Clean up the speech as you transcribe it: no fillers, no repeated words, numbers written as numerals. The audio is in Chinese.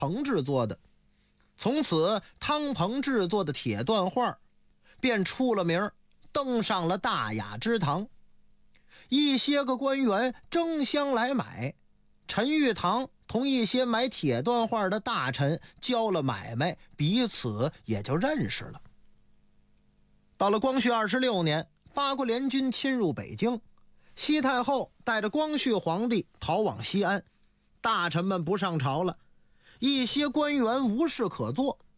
鹏制作的。从此汤鹏制作的铁段画便出了名，登上了大雅之堂。一些个官员争相来买，陈玉堂同一些买铁段画的大臣交了买卖，彼此也就认识了。到了光绪26年，八国联军侵入北京，西太后带着光绪皇帝逃往西安，大臣们不上朝了，一些官员无事可做，